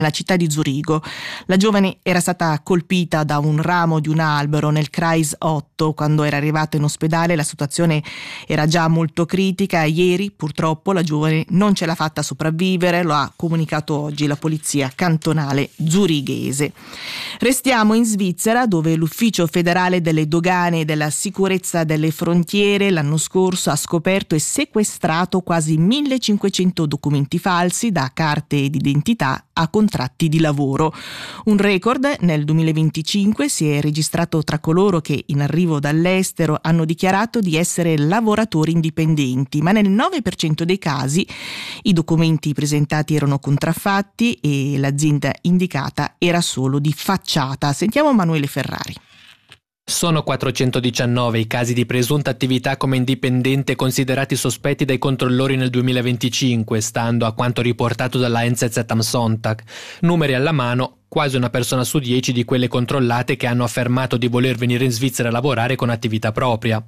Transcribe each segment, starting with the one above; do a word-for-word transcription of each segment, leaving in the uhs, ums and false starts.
nella città di Zurigo. La giovane era stata colpita da un ramo di un albero nel Kreis otto. Quando era arrivata in ospedale la situazione era già molto critica. Ieri purtroppo la giovane non ce l'ha fatta sopravvivere, lo ha comunicato oggi la polizia cantonale zurighese. Restiamo in Svizzera, dove l'Ufficio federale delle dogane e della sicurezza delle frontiere l'anno scorso ha scoperto e sequestrato quasi millecinquecento documenti falsi, da carte d'identità a contratti di lavoro. Un record nel duemilaventicinque si è registrato tra coloro che in arrivo dall'estero hanno dichiarato di essere lavoratori indipendenti, ma nel nove per cento dei casi i documenti presentati erano contraffatti e l'azienda indicata era solo di facciata. Sentiamo Manuele Ferrari. Sono quattrocentodiciannove i casi di presunta attività come indipendente considerati sospetti dai controllori nel duemilaventicinque, stando a quanto riportato dalla N Z Z am Sonntag. Numeri alla mano, quasi una persona su dieci di quelle controllate che hanno affermato di voler venire in Svizzera a lavorare con attività propria.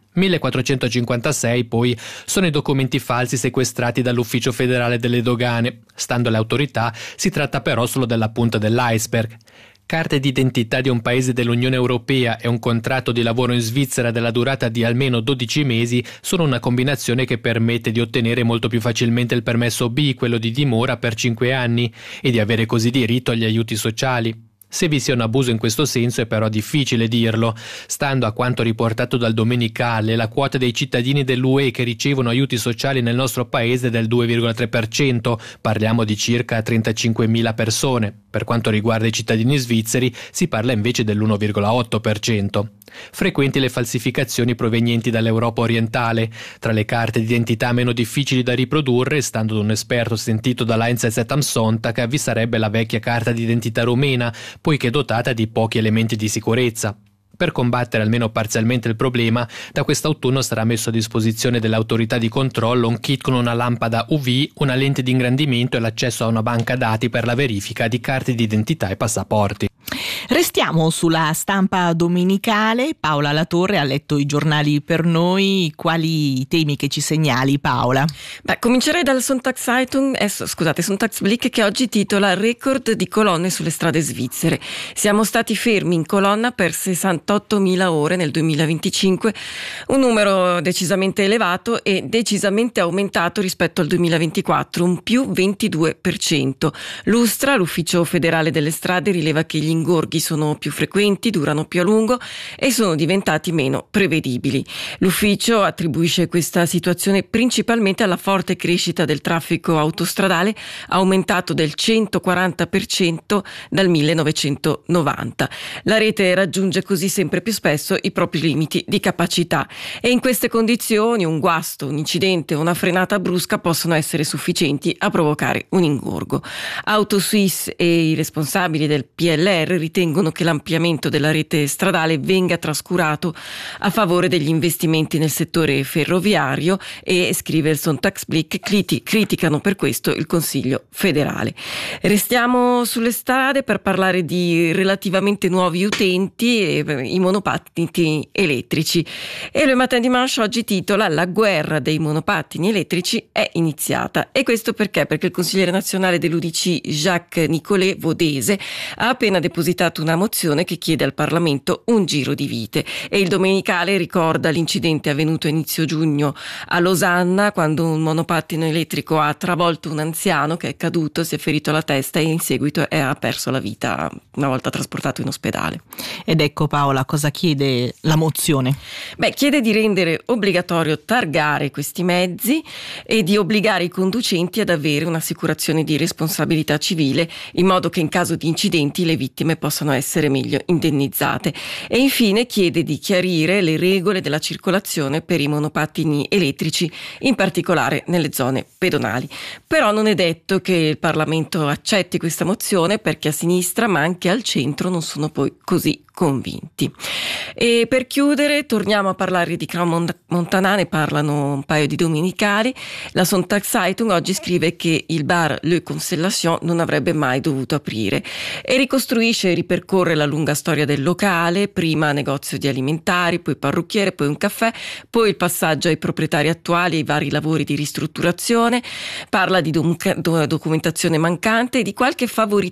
millequattrocentocinquantasei poi sono i documenti falsi sequestrati dall'Ufficio federale delle dogane. Stando alle autorità si tratta però solo della punta dell'iceberg. Carte d'identità di un paese dell'Unione Europea e un contratto di lavoro in Svizzera della durata di almeno dodici mesi sono una combinazione che permette di ottenere molto più facilmente il permesso B, quello di dimora, per cinque anni e di avere così diritto agli aiuti sociali. Se vi sia un abuso in questo senso è però difficile dirlo. Stando a quanto riportato dal Domenicale, la quota dei cittadini dell'U E che ricevono aiuti sociali nel nostro paese è del due virgola tre per cento, parliamo di circa trentacinquemila persone. Per quanto riguarda i cittadini svizzeri si parla invece dell'uno virgola otto per cento. Frequenti le falsificazioni provenienti dall'Europa orientale. Tra le carte d'identità meno difficili da riprodurre, stando ad un esperto sentito dalla N Z Z am Sonntag, vi sarebbe la vecchia carta d'identità rumena, poiché dotata di pochi elementi di sicurezza. Per combattere almeno parzialmente il problema, da quest'autunno sarà messo a disposizione delle autorità di controllo un kit con una lampada U V, una lente di ingrandimento e l'accesso a una banca dati per la verifica di carte d'identità e passaporti. Restiamo sulla stampa domenicale. Paola Latorre ha letto i giornali per noi. Quali i temi che ci segnali, Paola? Beh, comincerei dal Sonntagszeitung, eh, scusate, Sonntagsblick, che oggi titola record di colonne sulle strade svizzere. Siamo stati fermi in colonna per sessantottomila ore nel duemilaventicinque, un numero decisamente elevato e decisamente aumentato rispetto al duemilaventiquattro, un più ventidue per cento. L'Ustra, l'Ufficio federale delle strade, rileva che gli ingorghi sono più frequenti, durano più a lungo e sono diventati meno prevedibili. L'ufficio attribuisce questa situazione principalmente alla forte crescita del traffico autostradale, aumentato del centoquaranta per cento dal millenovecentonovanta. La rete raggiunge così sempre più spesso i propri limiti di capacità e in queste condizioni un guasto, un incidente o una frenata brusca possono essere sufficienti a provocare un ingorgo. Autoswiss e i responsabili del P L R ritengono che l'ampliamento della rete stradale venga trascurato a favore degli investimenti nel settore ferroviario e, scrive il Sonntagsblick, criti- criticano per questo il Consiglio federale. Restiamo sulle strade per parlare di relativamente nuovi utenti, eh, i monopattini elettrici. E Le Matin Dimanche oggi titola "La guerra dei monopattini elettrici è iniziata". E questo perché? Perché il consigliere nazionale dell'U D C Jacques Nicolet Vodese ha appena depositato una mozione che chiede al Parlamento un giro di vite e il Domenicale ricorda l'incidente avvenuto a inizio giugno a Losanna, quando un monopattino elettrico ha travolto un anziano che è caduto, si è ferito alla testa e in seguito è, ha perso la vita una volta trasportato in ospedale. Ed ecco, Paola, cosa chiede la mozione? Beh, chiede di rendere obbligatorio targare questi mezzi e di obbligare i conducenti ad avere un'assicurazione di responsabilità civile, in modo che in caso di incidenti le vittime possano essere meglio indennizzate. E infine chiede di chiarire le regole della circolazione per i monopattini elettrici, in particolare nelle zone pedonali. Però non è detto che il Parlamento accetti questa mozione, perché a sinistra ma anche al centro non sono poi così convinti. E per chiudere torniamo a parlare di Crans-Montana, ne parlano un paio di domenicali. La Sonntagszeitung oggi scrive che il bar Le Constellation non avrebbe mai dovuto aprire e ricostruisce e riprende ripercorre la lunga storia del locale, prima negozio di alimentari, poi parrucchiere, poi un caffè, poi il passaggio ai proprietari attuali e ai vari lavori di ristrutturazione, parla di doc- documentazione mancante e di qualche favoritismo